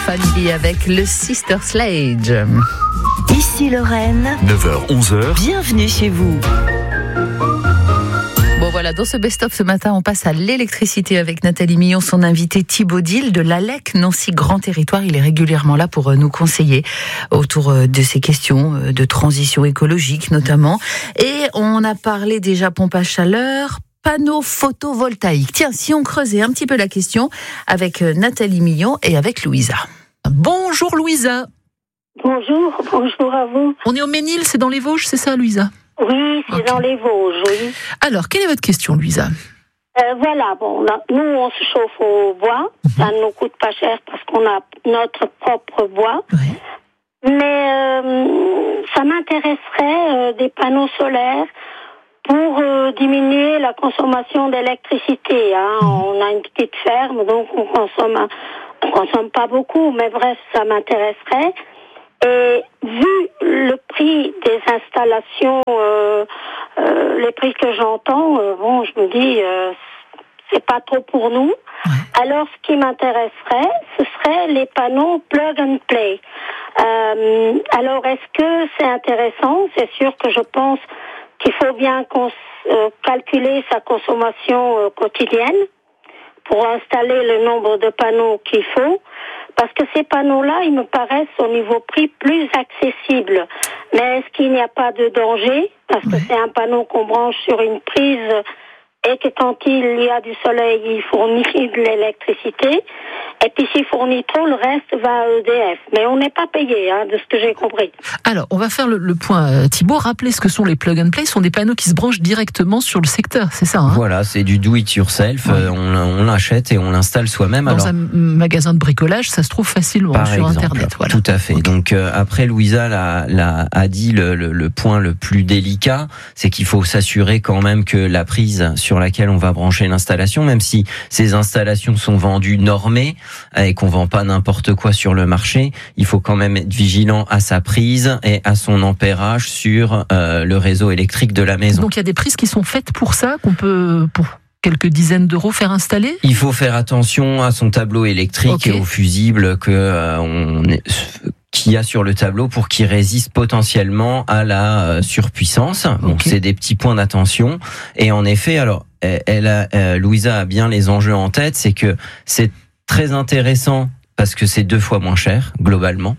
Family avec le Sister Sledge. Ici Lorraine, 9h-11h, bienvenue chez vous. Bon voilà, dans ce best-of ce matin, on passe à l'électricité avec Nathalie Millon, son invité Thibaut Dil de l'ALEC Nancy Grand Territoire. Il est régulièrement là pour nous conseiller autour de ces questions de transition écologique notamment. Et on a parlé déjà pompe à chaleur, panneaux photovoltaïques. Tiens, si on creusait un petit peu la question avec Nathalie Millon et avec Louisa. Bonjour Louisa. Bonjour à vous. On est au Ménil, c'est dans les Vosges, c'est ça Louisa ? Oui, c'est dans les Vosges, oui. Alors, quelle est votre question Louisa ? Voilà, nous on se chauffe au bois, ça ne nous coûte pas cher parce qu'on a notre propre bois. Ouais. Mais ça m'intéresserait des panneaux solaires pour diminuer la consommation d'électricité. On a une petite ferme, donc on consomme pas beaucoup, mais bref, ça m'intéresserait. Et vu le prix des installations, les prix que j'entends, je me dis, c'est pas trop pour nous. Ouais. Alors, ce qui m'intéresserait, ce serait les panneaux plug and play. Alors, est-ce que c'est intéressant ? C'est sûr que je pense qu'il faut bien calculer sa consommation quotidienne pour installer le nombre de panneaux qu'il faut. Parce que ces panneaux-là, ils me paraissent au niveau prix plus accessibles. Mais est-ce qu'il n'y a pas de danger ? Parce que c'est un panneau qu'on branche sur une prise et que quand il y a du soleil, il fournit de l'électricité. Et puis s'il fournit trop, le reste va à EDF. Mais on n'est pas payé, de ce que j'ai compris. Alors, on va faire le point. Thibaut, rappelez ce que sont les plug and play. Ce sont des panneaux qui se branchent directement sur le secteur, c'est ça Voilà, c'est du do it yourself. Ouais. On l'achète et on l'installe soi-même. Dans un magasin de bricolage, ça se trouve facilement par sur exemple, Internet. Voilà. Tout à fait. Okay. Donc après, Louisa a dit le point le plus délicat, c'est qu'il faut s'assurer quand même que la prise sur laquelle on va brancher l'installation, même si ces installations sont vendues normées et qu'on vend pas n'importe quoi sur le marché, il faut quand même être vigilant à sa prise et à son ampérage sur le réseau électrique de la maison. Donc il y a des prises qui sont faites pour ça, qu'on peut pour quelques dizaines d'euros faire installer ? Il faut faire attention à son tableau électrique et aux fusibles qu'il y a sur le tableau pour qu'il résiste potentiellement à la surpuissance. Donc c'est des petits points d'attention. Et en effet, alors Louisa a bien les enjeux en tête, c'est que c'est très intéressant parce que c'est 2 fois moins cher globalement.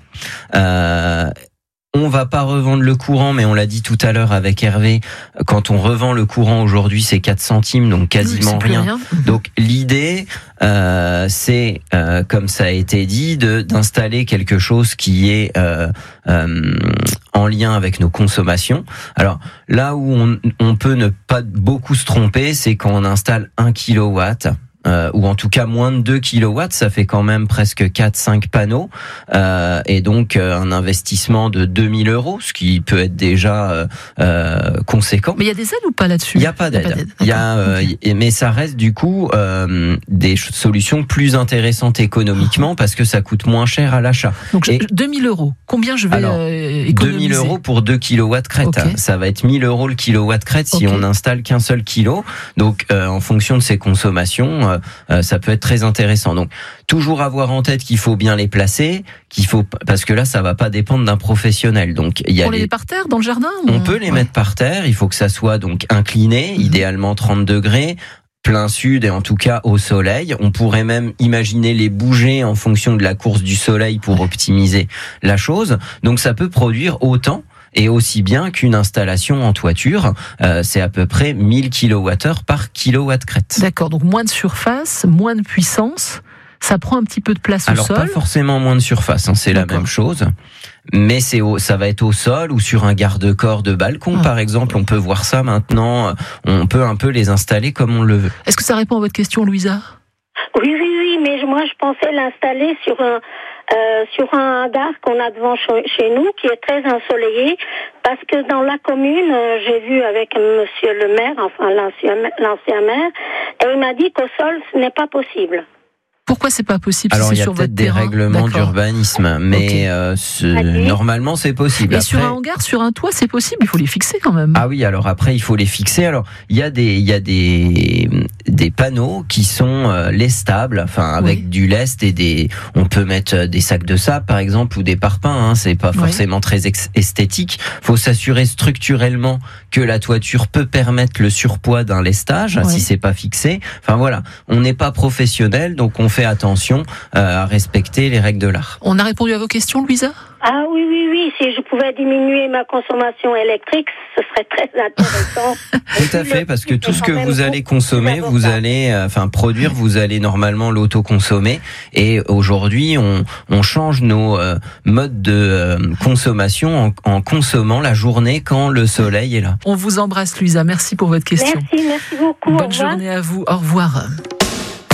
On va pas revendre le courant, mais on l'a dit tout à l'heure avec Hervé, quand on revend le courant aujourd'hui, c'est 4 centimes, donc quasiment rien. Donc l'idée, c'est, comme ça a été dit, d'installer quelque chose qui est en lien avec nos consommations. Alors là où on peut ne pas beaucoup se tromper, c'est quand on installe 1 kilowatt. Ou en tout cas moins de 2 kilowatts, ça fait quand même presque 4-5 panneaux, et donc un investissement de 2000 €, ce qui peut être déjà conséquent. Mais il y a des aides ou pas là-dessus ? Il n'y a pas d'aide. Mais ça reste du coup des solutions plus intéressantes économiquement parce que ça coûte moins cher à l'achat. Donc 2000 €, combien je vais économiser ? 2000 € pour 2 kilowatts crête. Ça va être 1000 € le kilowatt crête si on n'installe qu'un seul kilo. Donc en fonction de ses consommations, ça peut être très intéressant. Donc toujours avoir en tête qu'il faut bien les placer, parce que là ça va pas dépendre d'un professionnel. Donc il y a on les met par terre dans le jardin ? On peut les mettre par terre. Il faut que ça soit donc incliné, idéalement 30 degrés. Plein sud et en tout cas au soleil. On pourrait même imaginer les bouger en fonction de la course du soleil pour optimiser la chose. Donc ça peut produire autant et aussi bien qu'une installation en toiture. C'est à peu près 1000 kWh par kilowatt crête. D'accord, donc moins de surface, moins de puissance. Ça prend un petit peu de place au sol. Alors pas forcément moins de surface, c'est la même chose. Mais ça va être au sol ou sur un garde-corps de balcon, par exemple. On peut voir ça maintenant. On peut un peu les installer comme on le veut. Est-ce que ça répond à votre question, Louisa ? Oui, mais moi je pensais l'installer sur un hangar qu'on a devant chez nous, qui est très ensoleillé, parce que dans la commune, j'ai vu avec monsieur le maire, enfin l'ancien maire, et il m'a dit qu'au sol, ce n'est pas possible. Pourquoi c'est pas possible ? Alors si il y a sur peut-être des règlements d'urbanisme, mais normalement c'est possible. Et après, sur un hangar, sur un toit, c'est possible. Il faut les fixer quand même. Ah oui, alors après il faut les fixer. Alors il y a des des panneaux qui sont lestables, enfin avec du lest et on peut mettre des sacs de sable par exemple ou des parpaings, hein, c'est pas forcément très esthétique. Faut s'assurer structurellement que la toiture peut permettre le surpoids d'un lestage si c'est pas fixé. Enfin voilà, on n'est pas professionnel, donc on fait attention à respecter les règles de l'art. On a répondu à vos questions, Louisa ? Ah oui, si je pouvais diminuer ma consommation électrique, ce serait très intéressant. Tout à fait, parce que tout ce que vous allez consommer, vous allez, produire, vous allez normalement l'auto-consommer. Et aujourd'hui, on change nos modes de consommation en consommant la journée quand le soleil est là. On vous embrasse, Louisa. Merci pour votre question. Merci beaucoup. Bonne journée à vous. Au revoir.